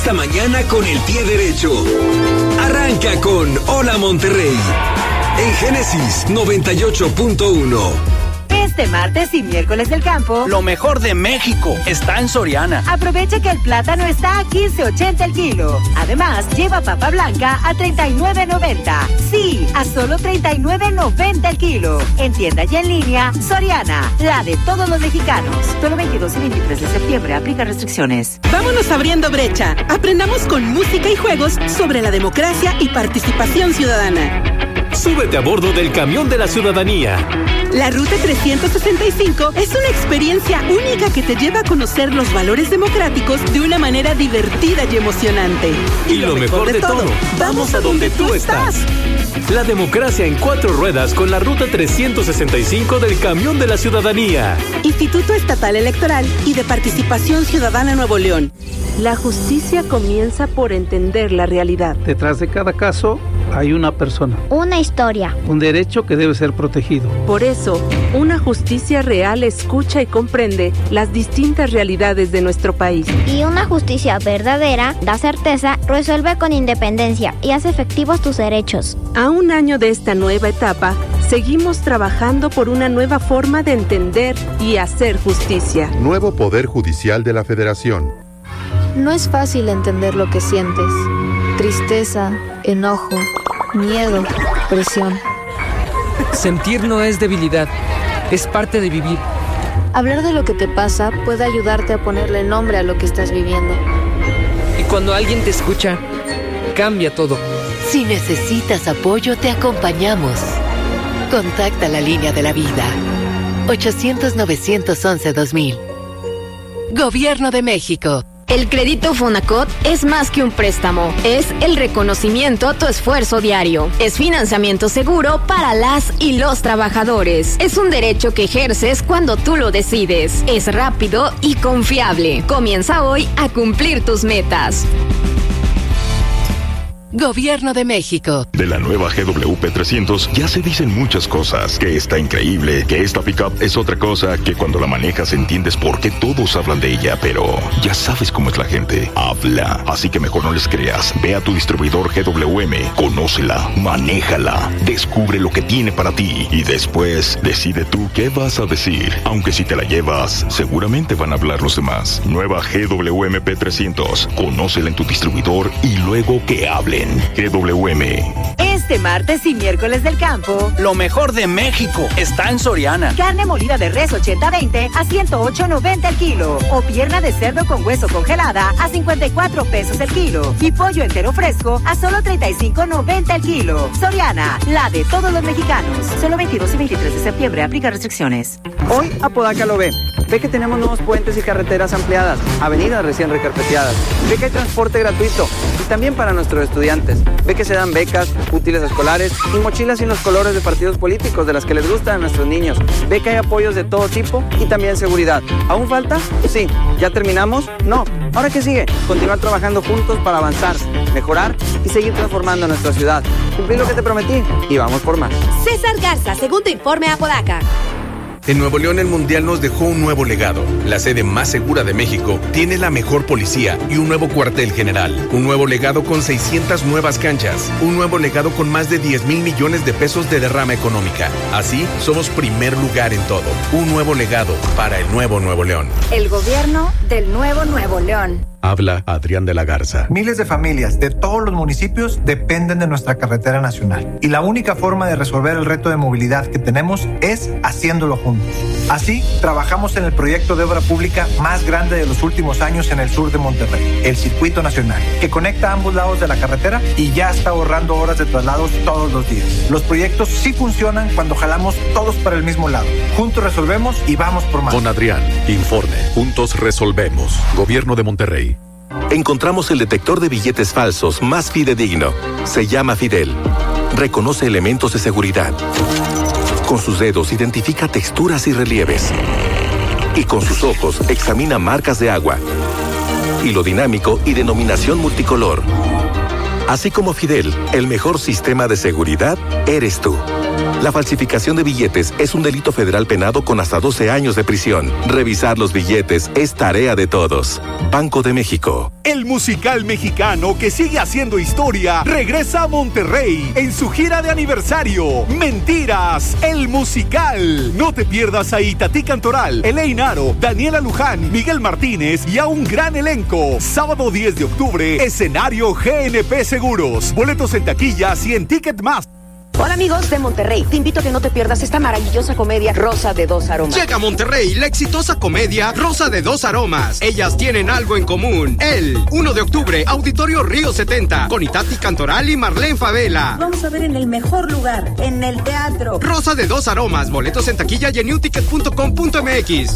Esta mañana con el pie derecho. Arranca con Hola Monterrey en Génesis 98.1. Este martes y miércoles del campo, lo mejor de México está en Soriana. Aprovecha que el plátano está a $15.80 el kilo. Además, lleva papa blanca a $39.90. Sí, a solo $39.90 el kilo. En tienda y en línea, Soriana, la de todos los mexicanos. Solo 22 y 23 de septiembre, aplica restricciones. Vámonos abriendo brecha. Aprendamos con música y juegos sobre la democracia y participación ciudadana. Súbete a bordo del Camión de la Ciudadanía. La Ruta 365 es una experiencia única que te lleva a conocer los valores democráticos de una manera divertida y emocionante. Y lo mejor de todo, vamos a donde tú estás. La democracia en 4 ruedas con la Ruta 365 del Camión de la Ciudadanía. Instituto Estatal Electoral y de Participación Ciudadana Nuevo León. La justicia comienza por entender la realidad. Detrás de cada caso hay una persona. Una historia. Un derecho que debe ser protegido. Por eso, una justicia real escucha y comprende las distintas realidades de nuestro país. Y una justicia verdadera da certeza, resuelve con independencia y hace efectivos tus derechos. A un año de esta nueva etapa, seguimos trabajando por una nueva forma de entender y hacer justicia. Nuevo Poder Judicial de la Federación. No es fácil entender lo que sientes. Tristeza, enojo, miedo, presión. Sentir no es debilidad, es parte de vivir. Hablar de lo que te pasa puede ayudarte a ponerle nombre a lo que estás viviendo. Y cuando alguien te escucha, cambia todo. Si necesitas apoyo, te acompañamos. Contacta la línea de la vida. 800-911-2000. Gobierno de México. El crédito Fonacot es más que un préstamo, es el reconocimiento a tu esfuerzo diario. Es financiamiento seguro para las y los trabajadores. Es un derecho que ejerces cuando tú lo decides. Es rápido y confiable. Comienza hoy a cumplir tus metas. Gobierno de México. De la nueva GWP 300 ya se dicen muchas cosas, que está increíble, que esta pickup es otra cosa, que cuando la manejas entiendes por qué todos hablan de ella, pero ya sabes cómo es la gente. Habla, así que mejor no les creas. Ve a tu distribuidor GWM, conócela, manéjala, descubre lo que tiene para ti y después decide tú qué vas a decir. Aunque si te la llevas, seguramente van a hablar los demás. Nueva GWM 300, conócela en tu distribuidor y luego que hable. GWM. Este martes y miércoles del campo, lo mejor de México está en Soriana. Carne molida de res 80-20 a $108.90 el kilo. O pierna de cerdo con hueso congelada a $54 el kilo. Y pollo entero fresco a solo $35.90 el kilo. Soriana, la de todos los mexicanos. Solo 22 y 23 de septiembre, aplica restricciones. Hoy Apodaca lo ve. Ve que tenemos nuevos puentes y carreteras ampliadas, avenidas recién recarpeteadas. Ve que hay transporte gratuito y también para nuestros estudiantes. Ve que se dan becas, útiles escolares y mochilas sin los colores de partidos políticos de las que les gustan a nuestros niños. Ve que hay apoyos de todo tipo y también seguridad. ¿Aún falta? Sí. ¿Ya terminamos? No. ¿Ahora qué sigue? Continuar trabajando juntos para avanzar, mejorar y seguir transformando nuestra ciudad. Cumplir lo que te prometí y vamos por más. César Garza, segundo informe Apodaca. En Nuevo León el Mundial nos dejó un nuevo legado. La sede más segura de México tiene la mejor policía y un nuevo cuartel general. Un nuevo legado con 600 nuevas canchas. Un nuevo legado con más de 10,000 millones de pesos de derrama económica. Así, somos primer lugar en todo. Un nuevo legado para el nuevo Nuevo León. El gobierno del nuevo Nuevo León. Habla Adrián de la Garza. Miles de familias de todos los municipios dependen de nuestra carretera nacional. Y la única forma de resolver el reto de movilidad que tenemos es haciéndolo juntos. Así, trabajamos en el proyecto de obra pública más grande de los últimos años en el sur de Monterrey, el Circuito Nacional, que conecta ambos lados de la carretera y ya está ahorrando horas de traslados todos los días. Los proyectos sí funcionan cuando jalamos todos para el mismo lado. Juntos resolvemos y vamos por más. Con Adrián, informe. Juntos resolvemos. Gobierno de Monterrey. Encontramos el detector de billetes falsos más fidedigno. Se llama Fidel. Reconoce elementos de seguridad. Con sus dedos identifica texturas y relieves. Y con sus ojos examina marcas de agua. Hilo dinámico y denominación multicolor. Así como Fidel, el mejor sistema de seguridad eres tú. La falsificación de billetes es un delito federal penado con hasta 12 años de prisión. Revisar los billetes es tarea de todos. Banco de México. El musical mexicano que sigue haciendo historia regresa a Monterrey en su gira de aniversario. Mentiras, el musical. No te pierdas a Itatí Cantoral, Elaine Aro, Daniela Luján, Miguel Martínez y a un gran elenco. Sábado 10 de octubre, escenario GNP Seguros. Boletos en taquillas y en Ticketmaster. Hola amigos de Monterrey, te invito a que no te pierdas esta maravillosa comedia Rosa de Dos Aromas. Llega a Monterrey la exitosa comedia Rosa de Dos Aromas. Ellas tienen algo en común. El 1 de octubre, Auditorio Río 70, con Itatí Cantoral y Marlene Favela. Vamos a ver en el mejor lugar, en el teatro. Rosa de Dos Aromas, boletos en taquilla y en newticket.com.mx.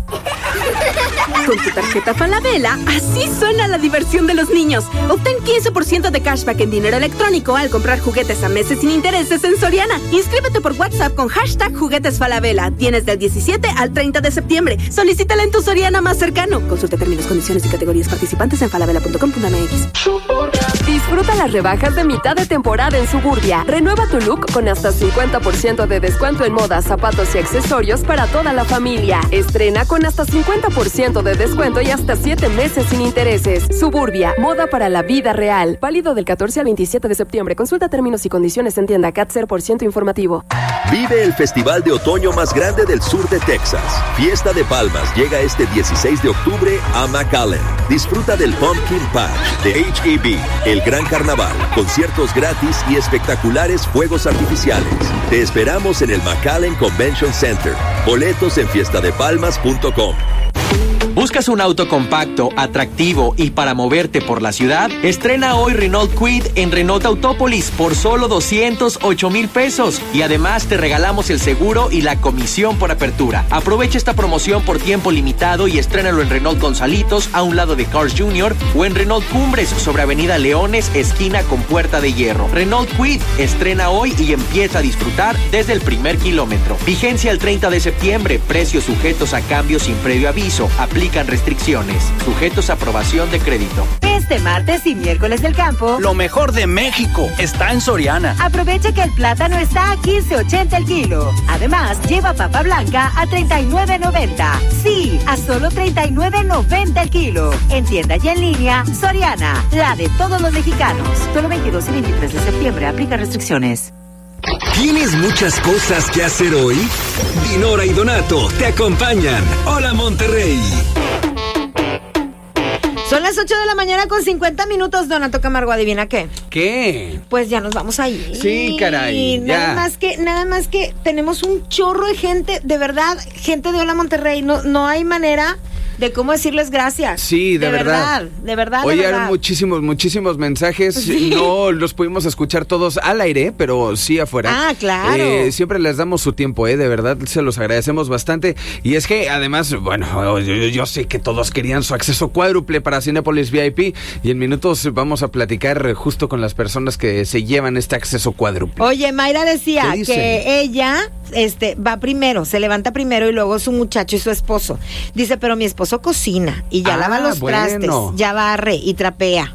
Con tu tarjeta Falabella, así suena la diversión de los niños. Obtén 15% de cashback en dinero electrónico al comprar juguetes a meses sin intereses en Soriana. Inscríbete por WhatsApp con #Juguetes Falabella. Tienes del 17 al 30 de septiembre. Solicítala en tu Soriana más cercano. Consulta términos, condiciones y categorías participantes en falabella.com.mx. Disfruta las rebajas de mitad de temporada en Suburbia. Renueva tu look con hasta 50% de descuento en moda, zapatos y accesorios para toda la familia. Estrena con hasta 50% de descuento y hasta 7 meses sin intereses. Suburbia, moda para la vida real. Válido del 14 al 27 de septiembre. Consulta términos y condiciones en tienda CAT 0% informativo. Vive el festival de otoño más grande del sur de Texas. Fiesta de Palmas llega este 16 de octubre a McAllen. Disfruta del Pumpkin Patch de H-E-B, el gran carnaval, conciertos gratis y espectaculares fuegos artificiales. Te esperamos en el McAllen Convention Center. Boletos en fiestadepalmas.com. ¿Buscas un auto compacto, atractivo y para moverte por la ciudad? Estrena hoy Renault Kwid en Renault Autópolis por solo 208,000 pesos. Y además te regalamos el seguro y la comisión por apertura. Aprovecha esta promoción por tiempo limitado y estrénalo en Renault Gonzalitos, a un lado de Cars Jr. o en Renault Cumbres, sobre Avenida Leones, esquina con Puerta de Hierro. Renault Kwid estrena hoy y empieza a disfrutar desde el primer kilómetro. Vigencia el 30 de septiembre. Precios sujetos a cambios sin previo aviso. Aplican restricciones. Sujetos a aprobación de crédito. Este martes y miércoles del campo, lo mejor de México está en Soriana. Aprovecha que el plátano está a 15.80 el kilo. Además, lleva papa blanca a 39.90. Sí, a solo 39.90 el kilo. En tienda y en línea, Soriana, la de todos los mexicanos. Solo 22 y 23 de septiembre. Aplica restricciones. ¿Tienes muchas cosas que hacer hoy? Dinora y Donato te acompañan. Hola Monterrey. Son las 8 de la mañana con 50 minutos, Donato Camargo, ¿adivina qué? ¿Qué? Pues ya nos vamos a ir. Sí, caray. Nada más que tenemos un chorro de gente, de verdad, gente de Hola Monterrey. No hay manera de cómo decirles gracias. Sí, de verdad. De verdad. Hoy eran muchísimos mensajes. Sí. No los pudimos escuchar todos al aire, pero sí afuera. Ah, claro. Siempre les damos su tiempo, de verdad, se los agradecemos bastante. Y es que, además, bueno, yo sé que todos querían su acceso cuádruple para Cinépolis VIP. Y en minutos vamos a platicar justo con las personas que se llevan este acceso cuádruple. Oye, Mayra decía que ella va primero, se levanta primero y luego su muchacho y su esposo. Dice, pero mi esposo cocina y ya lava los trastes, ya barre y trapea.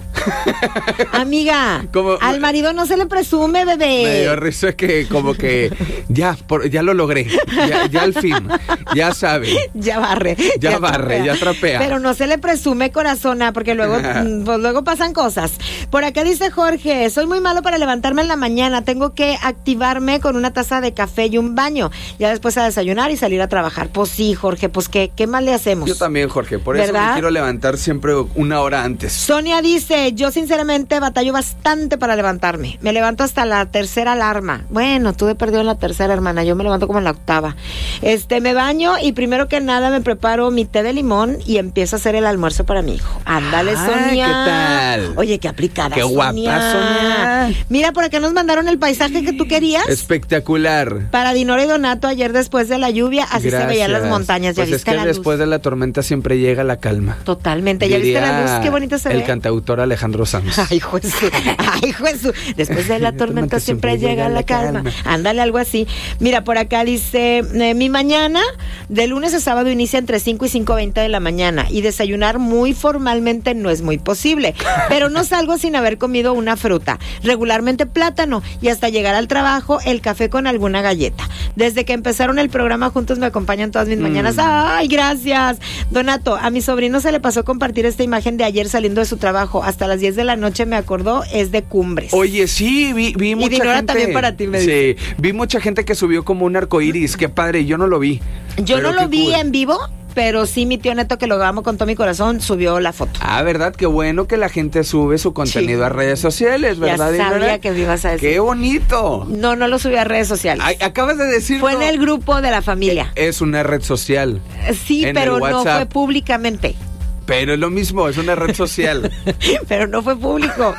Amiga, al marido no se le presume, bebé. Me dio risa que como que ya lo logré, ya al fin, ya sabe. Ya barre, ya trapea. Pero no se le presume, corazona, porque luego pasan cosas. Por acá dice Jorge, soy muy malo para levantarme en la mañana, tengo que activarme con una taza de café y un baño, ya después a desayunar y salir a trabajar. Pues sí, Jorge, pues ¿qué mal le hacemos? Yo también, Jorge, por eso me quiero levantar siempre una hora antes. Sonia dice, yo sinceramente batallo bastante para levantarme. Me levanto hasta la tercera alarma. Bueno, tú he perdido en la tercera, hermana. Yo me levanto como en la octava. Me baño y primero que nada me preparo mi té de limón y empiezo a hacer el almuerzo para mi hijo. Ándale, Sonia. ¿Qué tal? Oye, qué aplicada, qué guapa, Sonia. Mira, por acá nos mandaron el paisaje que tú querías. Espectacular. Para Dinora y Donato ayer después de la lluvia, así se veían las montañas. ¿Ya pues viste es que la después luz? de la tormenta siempre llega la calma. Totalmente. ¿Ya viste la luz? Qué bonita se ve. El cantautor Alejandro Alejandro Sanz. Ay, Jesús. Después de la tormenta siempre llega la calma. Ándale, algo así. Mira, por acá dice, mi mañana de lunes a sábado inicia entre 5 y 5:20 de la mañana y desayunar muy formalmente no es muy posible, pero no salgo sin haber comido una fruta, regularmente plátano, y hasta llegar al trabajo el café con alguna galleta. Desde que empezaron el programa juntos me acompañan todas mis mañanas. ¡Ay, gracias! Donato, a mi sobrino se le pasó compartir esta imagen de ayer saliendo de su trabajo. Hasta las 10 de la noche me acordó, es de Cumbres. Oye, sí, vi mucha dinora gente. También para ti, me dice. Sí, vi mucha gente que subió como un arcoíris. Qué padre, yo no lo vi. Yo no lo vi en vivo, pero sí mi tío Neto, que lo amo con todo mi corazón, subió la foto. Ah, ¿verdad? Qué bueno que la gente sube su contenido a redes sociales, ¿verdad? Ya sabía que me ibas a decir. ¡Qué bonito! No lo subí a redes sociales. Ay, acabas de decirlo. Fue en el grupo de la familia. Es una red social. Sí, pero no fue públicamente. Pero es lo mismo, es una red social. Pero no fue público.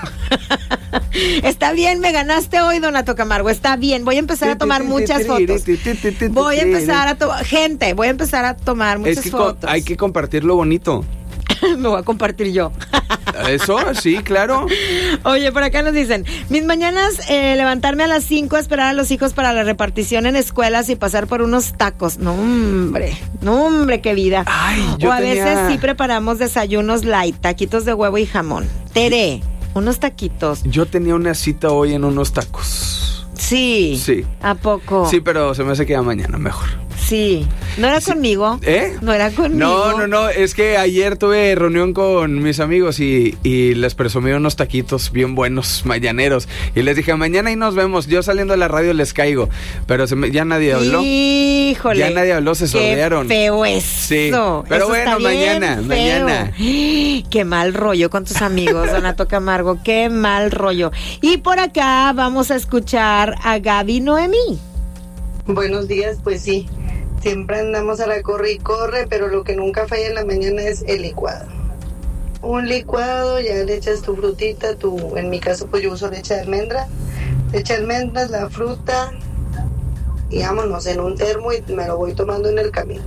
Está bien, me ganaste hoy, Donato Camargo. Está bien, voy a empezar a tomar muchas fotos. Voy a empezar a tomar... Gente, voy a empezar a tomar muchas fotos. Hay que compartir lo bonito. Me voy a compartir yo. Eso, sí, claro. Oye, por acá nos dicen, mis mañanas, levantarme a las 5, esperar a los hijos para la repartición en escuelas y pasar por unos tacos. No, hombre, qué vida. Ay, o a veces sí preparamos desayunos light, taquitos de huevo y jamón. Tere, unos taquitos. Yo tenía una cita hoy en unos tacos. Sí. ¿A poco? Sí, pero se me hace que ya mañana mejor. Sí. ¿No era conmigo? No era conmigo. No, es que ayer tuve reunión con mis amigos y les presumí unos taquitos bien buenos, mañaneros, y les dije, mañana ahí nos vemos, yo saliendo de la radio les caigo, pero ya nadie habló. Híjole. Ya nadie habló, se sordearon. Qué feo eso. Sí, pero eso bueno, mañana. Qué mal rollo con tus amigos, Donato Camargo, qué mal rollo. Y por acá vamos a escuchar a Gaby Noemí. Buenos días, pues sí. Siempre andamos a la corre y corre, pero lo que nunca falla en la mañana es el licuado. Un licuado, ya le echas tu frutita, en mi caso pues yo uso leche de almendra. Leche de almendras, la fruta, y vámonos en un termo y me lo voy tomando en el camino.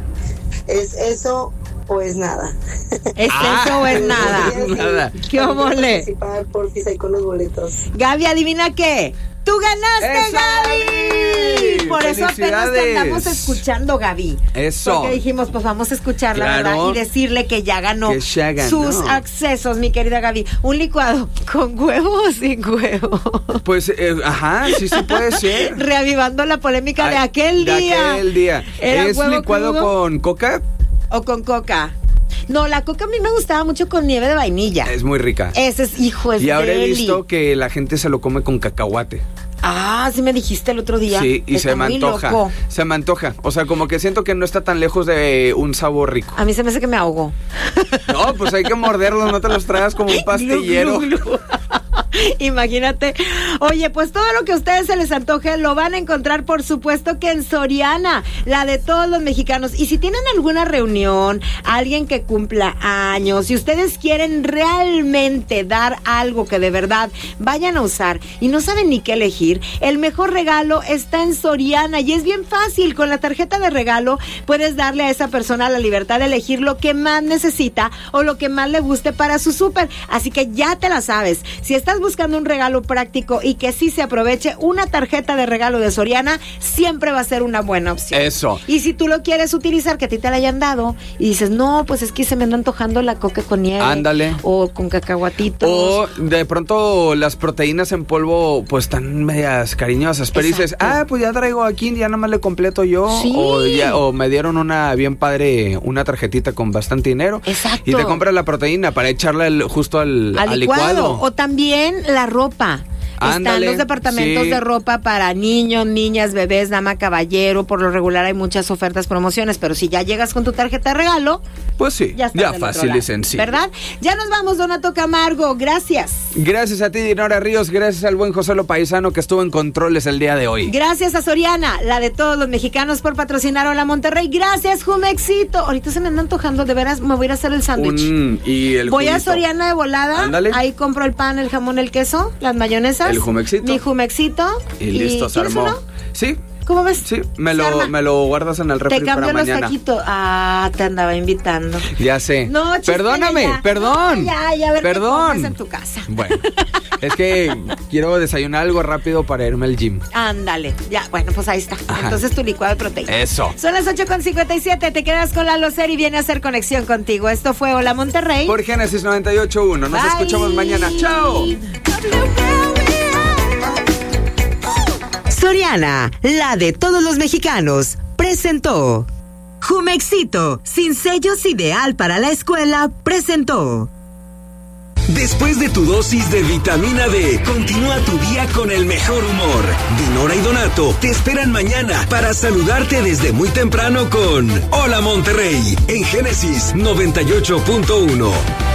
¿Es eso o es nada? ¿Es eso o es nada? Nada. ¿Qué óvole? Participar por si hay con los boletos. Gaby, ¿adivina qué? ¡Tú ganaste, ¡Eso, Gaby! Por eso apenas te andamos escuchando, Gaby. Eso. Porque dijimos, pues vamos a escucharla, ¿verdad? Y decirle que ya ganó sus accesos, mi querida Gaby. ¿Un licuado con huevo o sin huevo? Pues, sí puede ser. Reavivando la polémica de aquel día. ¿Es licuado con coca? ¿O con coca? No, la coca a mí me gustaba mucho con nieve de vainilla. Es muy rica. Ese es, hijo, es Y ahora he visto que la gente se lo come con cacahuate. Ah, sí me dijiste el otro día. Sí, y se me antoja. Se me antoja. O sea, como que siento que no está tan lejos de un sabor rico. A mí se me hace que me ahogo. No, pues hay que morderlos, no te los tragas como un pastillero. Imagínate. Oye, pues todo lo que a ustedes se les antoje lo van a encontrar, por supuesto, que en Soriana, la de todos los mexicanos. Y si tienen alguna reunión, alguien que cumpla años, si ustedes quieren realmente dar algo que de verdad vayan a usar y no saben ni qué elegir, el mejor regalo está en Soriana y es bien fácil. Con la tarjeta de regalo puedes darle a esa persona la libertad de elegir lo que más necesita o lo que más le guste para su súper. Así que ya te la sabes. Si estás buscando un regalo práctico y que sí se aproveche, una tarjeta de regalo de Soriana siempre va a ser una buena opción. Eso. Y si tú lo quieres utilizar, que a ti te la hayan dado y dices, no, pues es que se me anda antojando la coca con nieve. Ándale. O con cacahuatitos. O de pronto las proteínas en polvo pues están medias cariñosas, pero dices, pues ya traigo aquí, ya nada más le completo yo. Sí. O me dieron una bien padre, una tarjetita con bastante dinero. Exacto. Y te compras la proteína para echarla justo al licuado. O también la ropa. Están los departamentos de ropa para niños, niñas, bebés, dama, caballero. Por lo regular hay muchas ofertas, promociones, pero si ya llegas con tu tarjeta de regalo, pues sí, ya fácil y sencillo, ¿verdad? Ya nos vamos, Donato Camargo, gracias. Gracias a ti, Dinora Ríos, gracias al buen José Lo Paisano que estuvo en controles el día de hoy. Gracias a Soriana, la de todos los mexicanos, por patrocinar Hola Monterrey. Gracias, Jumexito. Ahorita se me anda antojando, de veras, me voy a ir a hacer el sándwich. Voy a Soriana de volada. Ándale. Ahí compro el pan, el jamón, el queso, las mayonesas. El Jumexito. Mi Jumexito. Y listo, se armó. Uno? Sí. ¿Cómo ves? Sí, me lo guardas en el refri te cambio para mañana. Los taquitos. Te andaba invitando. Ya sé. No, perdóname, ya. perdón. No, ya, a ver perdón. qué comes en tu casa. Bueno, es que quiero desayunar algo rápido para irme al gym. Ándale, ya, bueno, pues ahí está. Ajá. Entonces tu licuado de proteína. Eso. Son las 8:57, te quedas con Lalo Ser y viene a hacer conexión contigo. Esto fue Hola Monterrey. Por Génesis 98.1. Nos escuchamos mañana. ¡Chao! Soriana, la de todos los mexicanos, presentó. Jumexito, sin sellos, ideal para la escuela, presentó. Después de tu dosis de vitamina D, continúa tu día con el mejor humor. Dinora y Donato te esperan mañana para saludarte desde muy temprano con Hola Monterrey en Génesis 98.1.